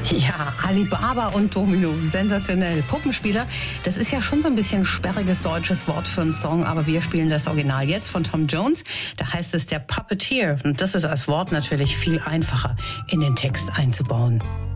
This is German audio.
Ja, Alibaba und Domino, sensationell. Puppenspieler, das ist ja schon so ein bisschen sperriges deutsches Wort für einen Song, aber wir spielen das Original jetzt von Tom Jones. Da heißt es der Puppeteer und das ist als Wort natürlich viel einfacher in den Text einzubauen.